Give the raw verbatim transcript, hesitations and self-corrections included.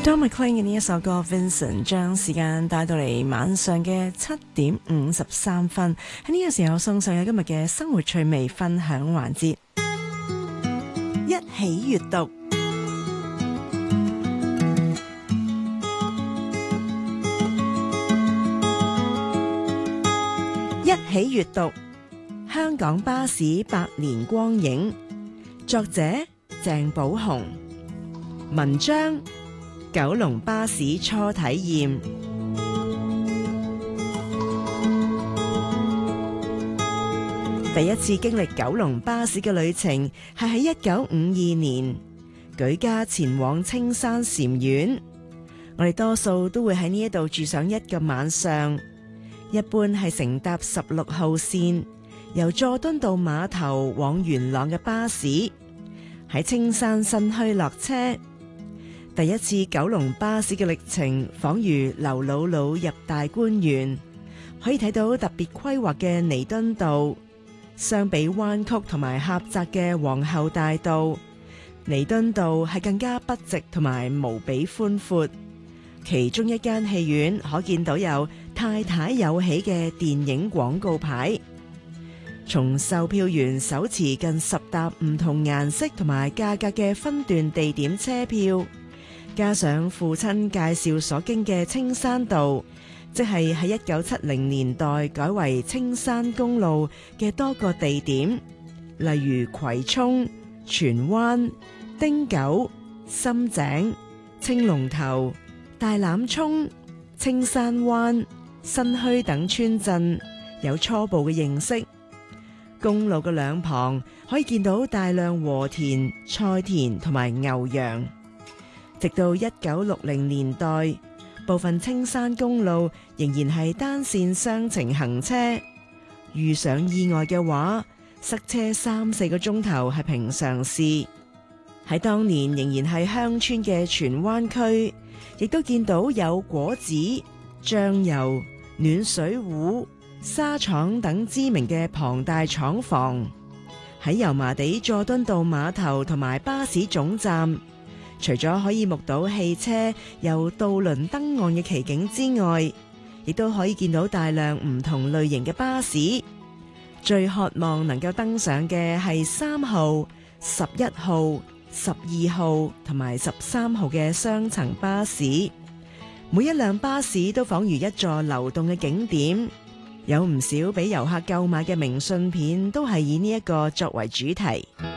Don McLean 嘅呢一首歌 Vincent 將時間帶到嚟晚上嘅七點五十三分，喺呢個時候送上有今日嘅生活趣味分享環節，一起閱讀。一起閱讀香港巴士百年光影，作者鄭寶雄，文章九龍巴士初體驗。第一次經歷九龍巴士嘅旅程係喺一九五二年，舉家前往青山禪院。我哋多數都會喺呢一度住上一個晚上，一般係乘搭十六號線由佐敦道碼頭往元朗嘅巴士，喺青山新墟落車。第一次九龍巴士嘅歷程，仿如劉姥姥入大觀園，可以睇到特別規劃嘅彌敦道。相比彎曲同埋狹窄嘅皇后大道，彌敦道係更加筆直同埋無比寬闊。其中一間戲院可見到有太太有喜嘅電影廣告牌。從售票員手持近十沓唔同顏色同埋價格嘅分段地點車票，加上父親介紹所經嘅青山道，即係喺一九七零年代改為青山公路嘅多個地點，例如葵涌、荃灣、汀九、深井、青龍頭、大欖涌、青山灣、新墟等村鎮，有初步嘅認識。公路嘅兩旁可以見到大量禾田、菜田同埋牛羊。直到一九六零年代，部分青山公路仍然係單線雙程行車，遇上意外嘅話，塞車三四個鐘頭係平常事。喺當年仍然係鄉村嘅荃灣區，亦都見到有果子、醬油、暖水壺、紗廠等知名嘅龐大廠房。喺油麻地佐敦道碼頭同埋巴士總站，除咗可以目睹汽車由渡輪登岸嘅奇景之外，亦都可以見到大量唔同類型嘅巴士。最渴望能夠登上嘅係三號、十一號、十二號同埋十三號嘅雙層巴士。每一輛巴士都仿如一座流動嘅景點，有唔少俾遊客購買嘅明信片都係以呢一個作為主題。